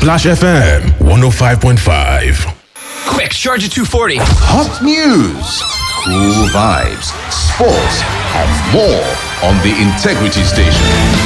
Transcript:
Splash FM 105.5. Quick, charge at 240. Hot news, cool vibes, sports, and more on the Integrity Station.